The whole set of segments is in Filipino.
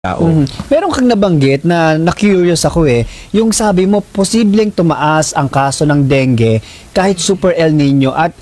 tao. Meron kang nabanggit na curious ako yung sabi mo, posibleng tumaas ang kaso ng dengue kahit super El Nino at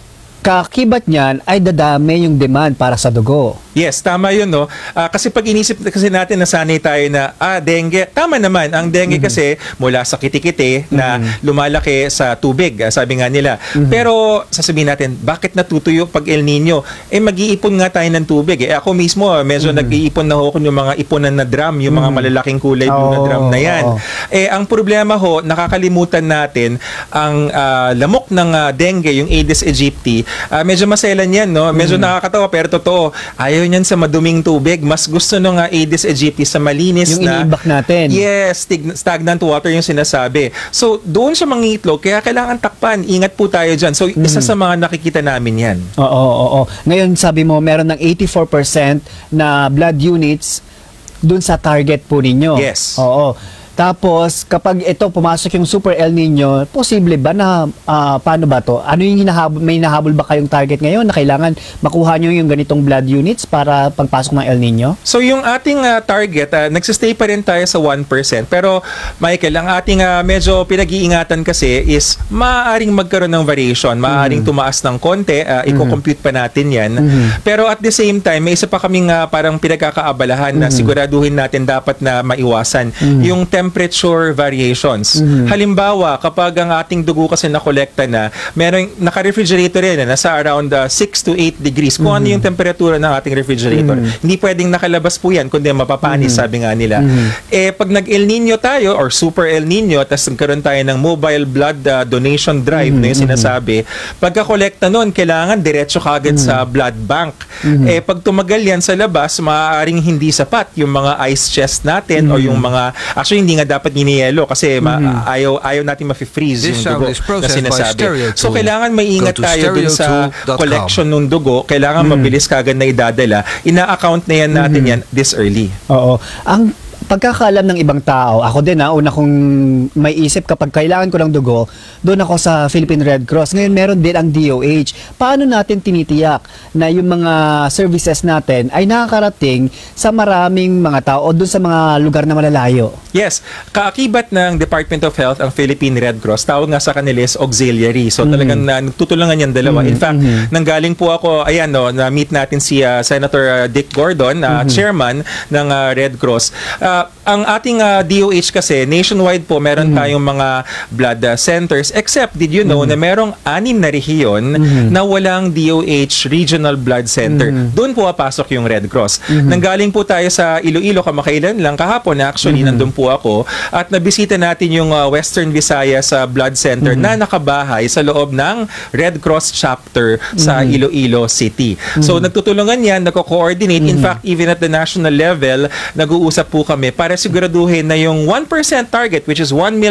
kakibat niyan ay dadami yung demand para sa dugo. Yes, tama yun, no? Kasi pag inisip kasi natin, nasanay tayo na, dengue. Tama naman, ang dengue kasi mula sa kitikite na lumalaki sa tubig, sabi nga nila. Pero sasabihin natin, bakit natutuyo pag El Nino? Mag-iipon nga tayo ng tubig. Ako mismo, medyo nag-iipon na ako yung mga iponan na drum, yung mga malalaking kulay blue na drum na yan. Ang problema nakakalimutan natin ang lamok ng dengue, yung Aedes aegypti. Medyo maselan yan, no? Medyo nakakatawa, pero totoo. Ayaw niyan sa maduming tubig. Mas gusto nung Aedes aegypti sa malinis yung na... iniibak natin. Yes, stagnant water yung sinasabi. So, doon siya mangitlog, kaya kailangan takpan. Ingat po tayo dyan. So, isa sa mga nakikita namin yan. Oo. Ngayon, sabi mo, meron ng 84% na blood units dun sa target po ninyo. Yes. Oo. Tapos, kapag ito pumasok yung Super El Nino, posible ba na, paano ba to? Ano yung may hinahabol ba kayong target ngayon na kailangan makuha nyo yung ganitong blood units para pagpasok ng El Nino? So, yung ating target, nagsistay pa rin tayo sa 1%. Pero, Michael, ang ating medyo pinag-iingatan kasi is maaaring magkaroon ng variation. Maaaring tumaas ng konti. Iko-compute pa natin yan. Pero at the same time, may isa pa kaming parang pinagkakaabalahan na siguraduhin natin dapat na maiwasan. Yung temperature variations. Halimbawa, kapag ang ating dugo kasi nakolekta na, merong naka-refrigerator yan, nasa around 6 to 8 degrees. Kung ano yung temperatura ng ating refrigerator. Hindi pwedeng nakalabas po yan, kundi mapapanis, sabi nga nila. Pag nag-El Nino tayo, or Super El Nino, tapos nagkaroon tayo ng mobile blood donation drive na yung sinasabi, pagkakolekta nun, kailangan diretso kagad sa blood bank. Pag tumagal yan sa labas, maaaring hindi sapat yung mga ice chest natin o yung mga, actually hindi nga dapat giniyelo kasi ayaw natin ma-freeze yung dugo na sinasabi. So, kailangan maingat tayo dun sa collection ng dugo. Kailangan mabilis kagad na idadala. Ina-account na yan natin yan this early. Oo. Ang pagkakaalam ng ibang tao, ako din una kong may isip kapag kailangan ko ng dugo, doon ako sa Philippine Red Cross. Ngayon meron din ang DOH. Paano natin tinitiyak na yung mga services natin ay nakakarating sa maraming mga tao o doon sa mga lugar na malalayo? Yes. Kaakibat ng Department of Health ang Philippine Red Cross. Tawag nga sa kanila is auxiliary. So talagang nagtutulungan yan dalawa. In fact, nanggaling po ako, na-meet natin si Senator Dick Gordon, chairman ng Red Cross. Ang ating DOH kasi, nationwide po, meron tayong mga blood centers. Except, did you know, na merong 6 na rehiyon na walang DOH Regional Blood Center. Doon po papasok yung Red Cross. Nanggaling po tayo sa Iloilo, kamakailan lang, kahapon, actually, nandun po ako, at nabisita natin yung Western Visayas Blood Center na nakabahay sa loob ng Red Cross chapter sa Iloilo City. So, nagtutulungan yan, nagko-coordinate. In fact, even at the national level, nag-uusap po kami para siguraduhin na yung 1% target, which is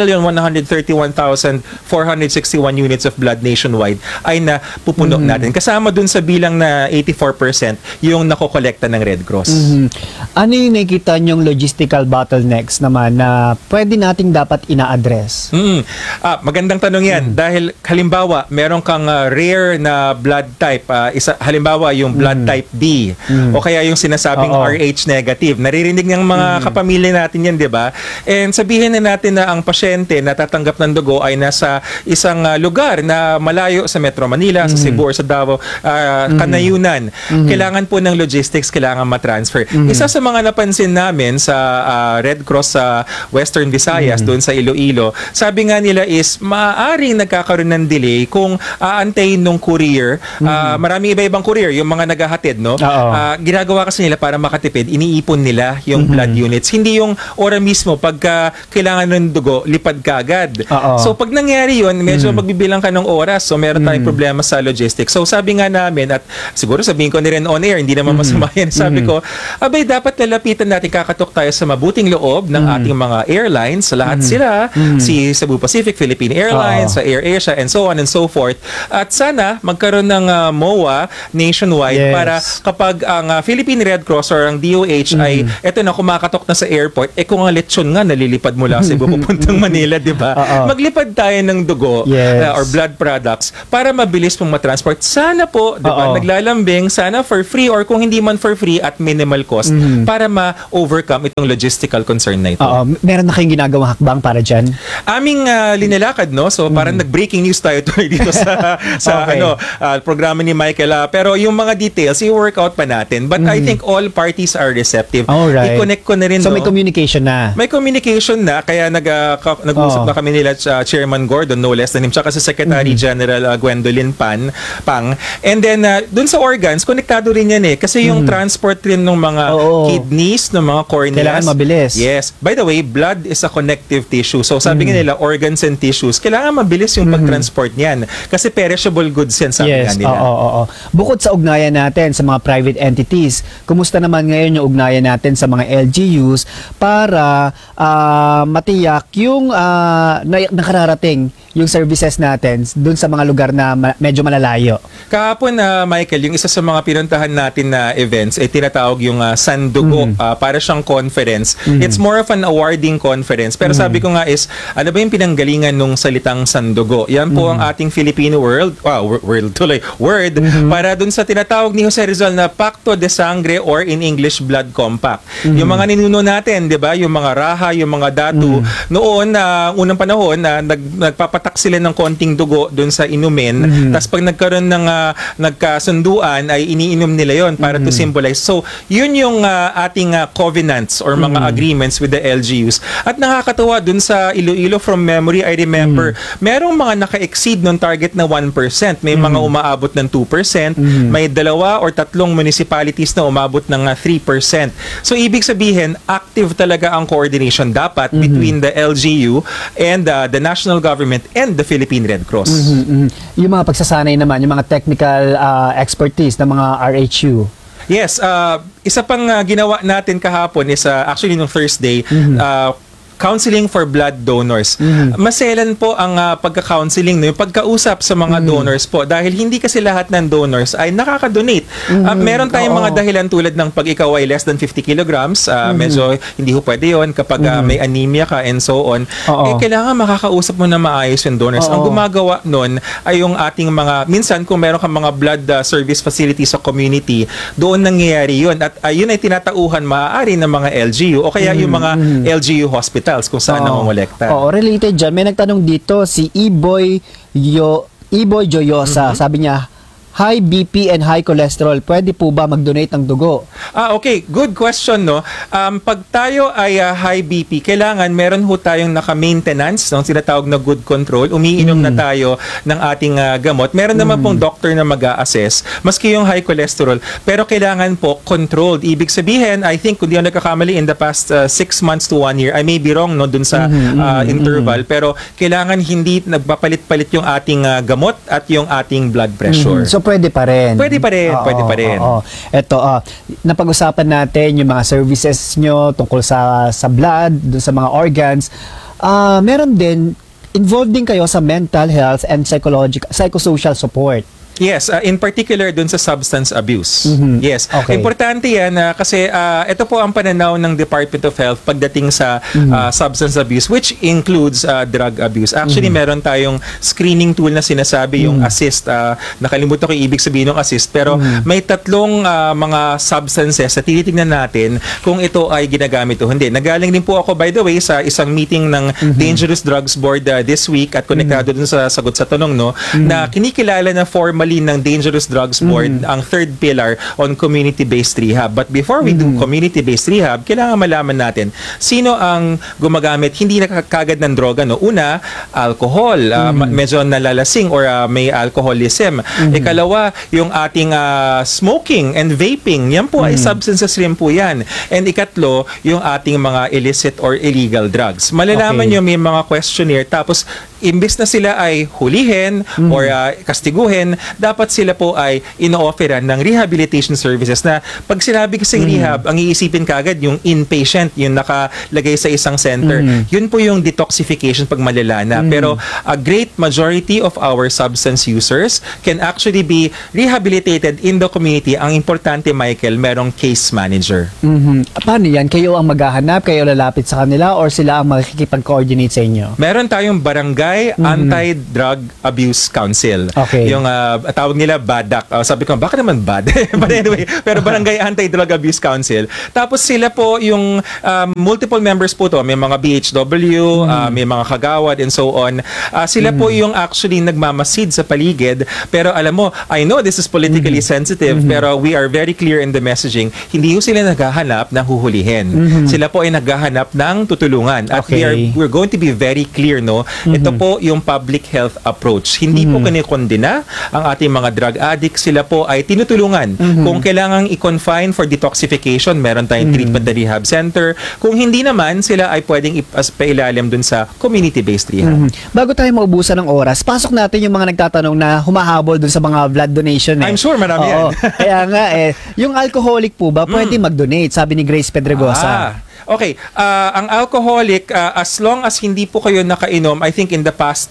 1,131,461 units of blood nationwide, ay napupuno natin. Kasama dun sa bilang na 84% yung nakokolekta ng Red Cross. Ano yung nakikita nyong logistical bottlenecks naman na pwede nating dapat ina-address? Magandang tanong yan. Dahil halimbawa, meron kang rare na blood type. Halimbawa, yung blood type B o kaya yung sinasabing RH negative. Naririnig ng mga kapamilya natin yan, di ba? And sabihin na natin na ang pasyente na tatanggap ng dugo ay nasa isang lugar na malayo sa Metro Manila, sa Cebu or sa Davao, Kanayunan. Kailangan po ng logistics, kailangan matransfer. Isa sa mga napansin namin sa Red Cross sa Western Visayas, doon sa Iloilo, sabi nga nila is maaaring nagkakaroon ng delay kung aantayin nung courier. Maraming iba-ibang courier, yung mga naghahatid, no? Ginagawa kasi nila para makatipid, iniipon nila yung blood units. Hindi yung ora mismo pagka kailangan ng dugo, lipad ka agad. So pag nangyari yun, medyo magbibilang ka ng oras. So meron tayong problema sa logistics. So sabi nga namin, at siguro sabihin ko na rin on air, hindi naman masama yan. Sabi ko, abay dapat nalapitan natin, kakatok tayo sa mabuting loob ng ating mga airlines. Lahat sila, si Cebu Pacific, Philippine Airlines, sa AirAsia, and so on and so forth. At sana magkaroon ng MOA nationwide para kapag ang Philippine Red Cross or ang DOH ay eto na, kumakatok na sa sa airport, kung ang lechon nga nalilipad mula Cebu pupuntang Manila, di ba? Oo. Maglipad tayo ng dugo Yes. or blood products para mabilis pong matransport. Sana po, di ba, Oo. naglalambing, sana for free or kung hindi man for free at minimal cost para ma-overcome itong logistical concern na ito. Oo, meron na kayong ginagawang hakbang para dyan? Aming linilakad, no? So parang nag-breaking news tayo tuloy dito sa Okay. programa ni Michael. Pero yung mga details, i-work out pa natin. But I think all parties are receptive. Alright. I-connect ko na rin, So no? may communication na? May communication na, kaya nag-usap na kami nila Chairman Gordon, no less than him, tsaka sa Secretary General Gwendolyn Pang. And then, dun sa organs, konektado rin yan kasi yung transport rin ng mga Oo. kidneys, ng mga corneas. Kailangan mabilis. Yes. By the way, blood is a connective tissue. So sabi nga nila, organs and tissues, kailangan mabilis yung pag-transport niyan. Kasi perishable goods yan, sabi nga Yes, nila. oo. Bukod sa ugnayan natin sa mga private entities, kumusta naman ngayon yung ugnayan natin sa mga LGUs para matiyak yung nakararating yung services natin dun sa mga lugar na medyo malalayo? Kahapon, Michael, yung isa sa mga pinuntahan natin na events, tinatawag yung Sandugo. Para siyang conference. It's more of an awarding conference. Pero sabi ko nga is, ano ba yung pinanggalingan nung salitang Sandugo? Yan po ang ating Filipino word, para dun sa tinatawag ni Jose Rizal na Pacto de Sangre or in English, Blood Compact. Yung mga ninuno natin, di ba? Yung mga raha, yung mga datu. Noon, unang panahon, nagpapatak sila ng konting dugo dun sa inumin. Tapos pag nagkaroon ng nagkasunduan, ay iniinom nila yon para to symbolize. So, yun yung ating covenants or mga agreements with the LGUs. At nakakatawa dun sa Iloilo, from memory, I remember, merong mga naka-exceed ng target na 1%. May mga umaabot ng 2%. May 2 or 3 municipalities na umabot ng 3%. So, ibig sabihin, active talaga ang coordination dapat between the LGU and the national government and the Philippine Red Cross. Yung mga pagsasanay naman, yung mga technical expertise ng mga RHU. Yes, isa pang ginawa natin kahapon is actually nung Thursday, counseling for blood donors. Maselan po ang pagka-counseling, no? Yung pagkausap sa mga donors po dahil hindi kasi lahat ng donors ay nakaka-donate. Meron tayong mga dahilan tulad ng pag ikaw ay less than 50 kilograms, medyo hindi ho pwede yun kapag may anemia ka and so on. Kailangan makakausap mo na maayos yung donors. Ang gumagawa nun ay yung ating mga, minsan kung meron kang mga blood service facilities sa community, doon nangyayari yun. At yun ay tinatauhan maaari ng mga LGU o kaya yung mga LGU hospitals kung saan nangongolekta. Oo, related dyan. May nagtanong dito si Iboy Joyosa. Sabi niya, high BP and high cholesterol, pwede po ba mag-donate ng dugo? Okay. Good question, no? Pag tayo ay high BP, kailangan meron ho tayong naka-maintenance, no? Sinatawag na good control. Umiinom na tayo ng ating gamot. Meron naman pong doctor na mag-a-assess, maski yung high cholesterol. Pero kailangan po controlled. Ibig sabihin, I think, kung di ako nagkakamali, in the past 6 months to 1 year, I may be wrong, no, dun sa interval, pero kailangan hindi nagpapalit-palit yung ating gamot at yung ating blood pressure. So, pwede pa rin. Pwede pa rin, pwede pa rin. Ito, napag-usapan natin yung mga services nyo tungkol sa blood, dun sa mga organs. Meron din, involved din kayo sa mental health and psychosocial support. Yes, in particular dun sa substance abuse. Yes. Okay. Importante yan kasi ito po ang pananaw ng Department of Health pagdating sa substance abuse, which includes drug abuse. Actually, meron tayong screening tool na sinasabi yung assist. Nakalimutan ko yung ibig sabihin ng assist, pero may 3 mga substances na tinitingnan natin kung ito ay ginagamit o hindi. Nagaling din po ako, by the way, sa isang meeting ng Dangerous Drugs Board this week at konektado dun sa sagot sa tanong, no, na kinikilala na formally ng Dangerous Drugs Board ang 3rd pillar on community-based rehab. But before we do community-based rehab, kailangan malaman natin sino ang gumagamit hindi nakakagad ng droga, no. Una, alcohol, medyo nalalasing or may alcoholism. Ikalawa, yung ating smoking and vaping, yan po ay substances rin po yan. And ikatlo, yung ating mga illicit or illegal drugs. Malalaman nyo may mga questionnaire, tapos imbes na sila ay hulihin or kastiguhin, dapat sila po ay ino-offeran ng rehabilitation services na pag sinabi kasing rehab, ang iisipin kagad yung inpatient, yung nakalagay sa isang center. Yun po yung detoxification pag malala na. Pero a great majority of our substance users can actually be rehabilitated in the community. Ang importante, Michael, merong case manager. Paano yan? Kayo ang maghahanap, kayo lalapit sa kanila, or sila ang makikipag-coordinate sa inyo? Meron tayong Barangay Anti-Drug Abuse Council. Okay. Yung tawag nila BADAC. Sabi ko, baka naman bad? But anyway, pero Barangay Anti-Drug Abuse Council. Tapos sila po yung multiple members po to. May mga BHW, may mga kagawad and so on. Sila po yung actually nagmamasid sa paligid. Pero alam mo, I know this is politically sensitive, pero we are very clear in the messaging. Hindi po sila naghahanap ng huhulihin. Sila po ay naghahanap ng tutulungan. At Okay. we're going to be very clear, no? Ito po yung public health approach. Hindi po kinikondena ang ating mga drug addicts. Sila po ay tinutulungan. Kung kailangang i-confine for detoxification, meron tayong treatment na rehab center. Kung hindi naman, sila ay pwedeng ipailalim dun sa community-based rehab. Bago tayo maubusan ng oras, pasok natin yung mga nagtatanong na humahabol dun sa mga blood donation. I'm sure marami yan. Kaya nga yung alcoholic po ba pwede mag-donate? Sabi ni Grace Pedregosa. Okay. Ang alcoholic, as long as hindi po kayo nakainom, I think in the past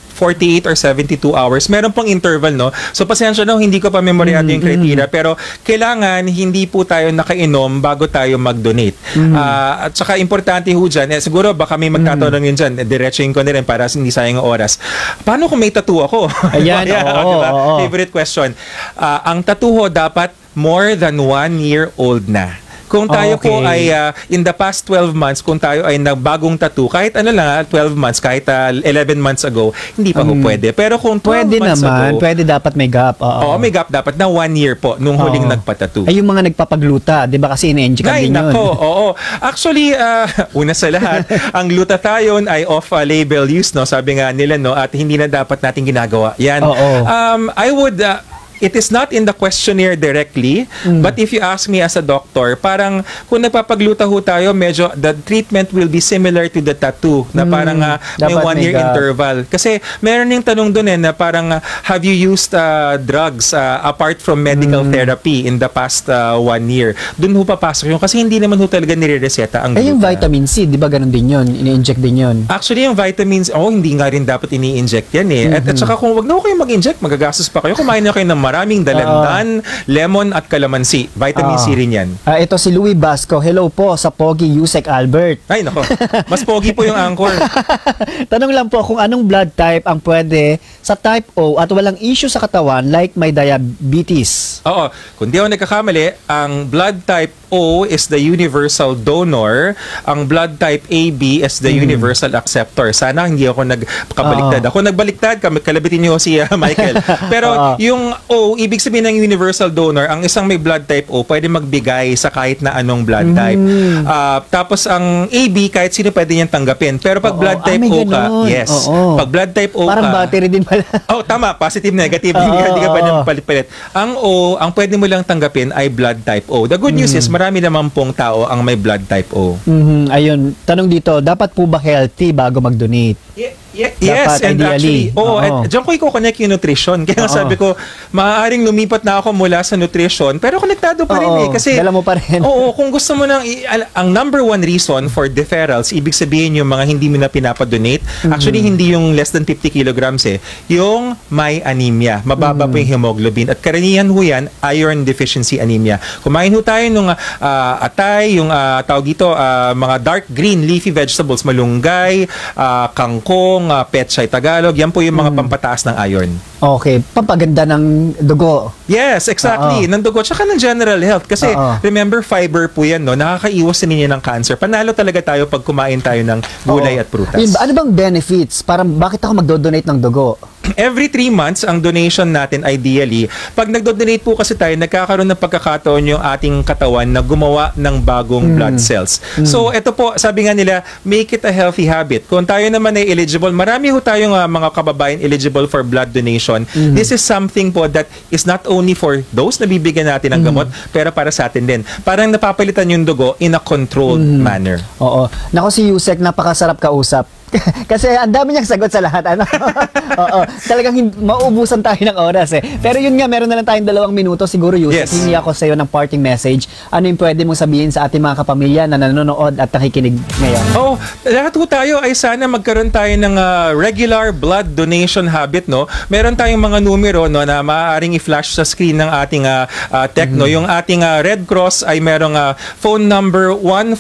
48 or 72 hours. Meron pong interval, no? So, pasensya no, hindi ko pa memoryado yung criteria, pero kailangan hindi po tayo nakainom bago tayo mag-donate. At saka, importante ho dyan, siguro baka may magtatanong yun dyan, diretsuhin ko na rin para hindi sayang ang oras. Paano kung may tattoo ako? Ayan, diba? oo. Favorite question. Ang tattoo ho dapat more than 1 year old na. Kung tayo po ay in the past 12 months, kung tayo ay nagbagong tattoo, kahit ano lang, 12 months, kahit 11 months ago, hindi pa po pwede. Pero kung 12 Pwede months naman, ago, pwede dapat may gap. Oo. may gap dapat na 1 year po nung huling nagpatattoo. Ay, yung mga nagpapagluta, di ba kasi ine-inject Ay, din yun? nako, oo. Actually, una sa lahat, ang glutathione ay off-label use, no? Sabi nga nila, no? At hindi na dapat natin ginagawa. Yan. Oo. I would... it is not in the questionnaire directly, but if you ask me as a doctor, parang kung nagpapagluta ho tayo, medyo the treatment will be similar to the tattoo, na parang may Dapat 1 year may gap. interval. Kasi meron yung tanong doon na parang have you used drugs apart from medical therapy in the past 1 year? Doon ho papasok yun kasi hindi naman ho talaga nire-reseta ang Yung gluta. vitamin C, di ba ganun din yun? Ini-inject din yun. Actually, yung vitamins, hindi nga rin dapat ini-inject yan eh. At saka kung wag na ho kayo mag-inject, magagastos pa kayo. Kumain na kayo ng maraming dalandan, lemon at kalamansi. Vitamin C rin yan. Ito si Louie Basco. Hello po sa Pogi Yusek Albert. Ay, nako. Mas pogi po yung anchor. Tanong lang po kung anong blood type ang pwede sa type O at walang issue sa katawan like may diabetes. Oo. Kung di ako nagkakamali, ang blood type O is the universal donor. Ang blood type AB is the universal acceptor. Sana hindi ako nagkabaliktad. Ako nagbaliktad, kalabitin niyo si Michael. Pero yung O, ibig sabihin ng universal donor, ang isang may blood type O, pwede magbigay sa kahit na anong blood type. Tapos ang AB, kahit sino pwede niyang tanggapin. Pero pag blood type may O ka, ganun. yes. Oo. Pag blood type O Parang ka, battery din pala. tama. Positive, negative. Hindi ka pwede palit-palit. Ang O, ang pwede mo lang tanggapin ay blood type O. The good news is, marami naman pong tao ang may blood type O. Ayun, tanong dito, dapat po ba healthy bago mag-donate? Yes, Dapat, and ideally. actually, diyan ko i-connect yung nutrition. Kaya nga sabi ko, maaaring lumipat na ako mula sa nutrition, pero konektado pa rin Kasi, dala mo pa rin. kung gusto mo nang, ang number one reason for deferrals, ibig sabihin yung mga hindi mo na pinapadonate, actually hindi yung less than 50 kilograms yung may anemia. Mababa po yung hemoglobin. At karanihan ho yan, iron deficiency anemia. Kumain ho tayo nung atay, yung tawag dito, mga dark green leafy vegetables, malunggay, kangkong, pechay Tagalog, yan po yung mga pampataas ng iron. Okay, pampaganda ng dugo. Yes, exactly. Ng dugo, tsaka ng general health. Kasi, remember, fiber po yan, no? Nakakaiwas din niya ng cancer. Panalo talaga tayo pag kumain tayo ng gulay at prutas. Ano bang benefits? Parang bakit ako magdo-donate ng dugo? Every 3 months, ang donation natin ideally, pag nagdo-donate po kasi tayo, nagkakaroon ng pagkakataon yung ating katawan na gumawa ng bagong blood cells. So, ito po, sabi nga nila, make it a healthy habit. Kung tayo naman ay eligible, marami ho tayong mga kababayan eligible for blood donation. This is something po that is not only for those na bibigyan natin ng gamot, pero para sa atin din. Parang napapalitan yung dugo in a controlled manner. Oo. Nako si Yusek, napakasarap kausap. Kasi ang dami niyang sagot sa lahat. Ano? Oo. Talagang mauubusan tayo ng oras eh. Pero yun nga, meron na lang tayong 2 minuto. Siguro, Yusek, Yes. hingi ako sa iyo ng parting message. Ano yung pwede mong sabihin sa ating mga kapamilya na nanonood at nakikinig ngayon? Oh, lahat po tayo ay sana magkaroon tayo ng regular blood donation habit, no? Meron tayong mga numero, no, na maaaring i-flash sa screen ng ating tech, no? Yung ating Red Cross ay merong phone number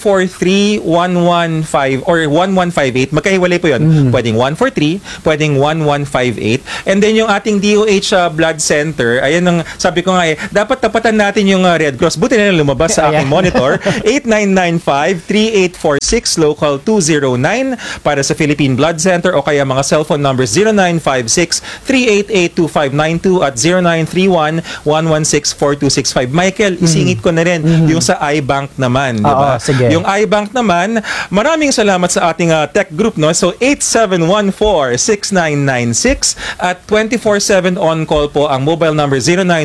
143-115 or 1158. Magkahiwalay po yun. Pwedeng 143, pwedeng 1158. And then yung ating DOH Blood Center, ayan ang sabi ko nga dapat tapatan natin yung Red Cross. Buti na lang lumabas sa aking monitor. 8995-3846 local 209 para sa Philippine Blood Center o kaya mga cellphone numbers 0956-388-2592 at 0931-116-4265. Michael, isingit ko na rin yung sa iBank naman, di ba? Oo, sige. Yung iBank naman, maraming salamat sa ating tech group, no? So 8714-6996 at 24/7 on call po ang mobile number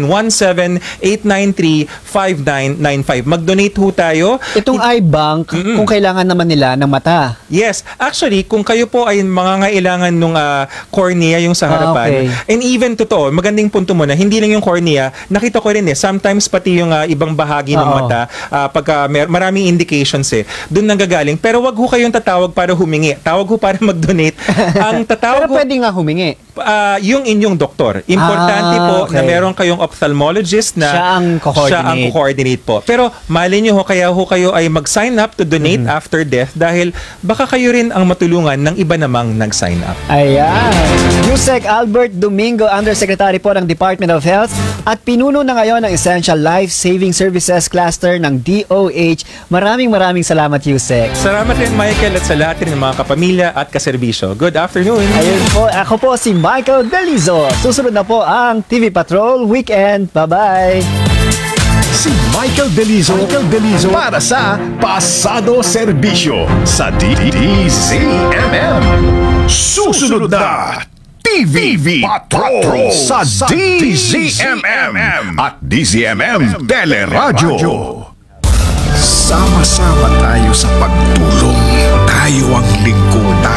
0917-893-5995. Mag-donate ho tayo. Itong iBank, kung kailangan naman nila ng mata. Yes, actually, kung kayo po ay mangangailangan nung cornea yung sa harapan, okay. and even totoo, magandang punto mo na, hindi lang yung cornea, nakita ko rin sometimes pati yung ibang bahagi ng Oo. mata, pagka maraming indications doon nanggagaling. Pero wag ho kayong tatawag para humingi. Tawag ho para mag-donate. Ang tatawag Pero pwede nga humingi. yung inyong doktor. Importante po okay. na meron kayong ophthalmologist na Siya ang co-coordinate po. Pero mali nyo ho, kaya ho kayo ay mag-sign up to donate after death dahil baka kayo rin ang matulungan ng iba namang nag-sign up. Ayan. Yusek Albert Domingo, Undersecretary po ng Department of Health at pinuno na ngayon ng Essential Life Saving Services Cluster ng DOH. Maraming salamat, Yusek. Salamat rin, Michael, at sa lahat rin ng mga kapamilya at kaserbisyo. Good afternoon. Ayun po, ako po si Michael Delizo. Susunod na po ang TV Patrol Weekend. Bye-bye! Si Michael Delizo para sa Pasado Serbisyo sa DZMM. Susunod na TV Patrol sa DZMM at DZMM Teleradyo. Sama-sama tayo sa pagtulong. Tayo ang lingkod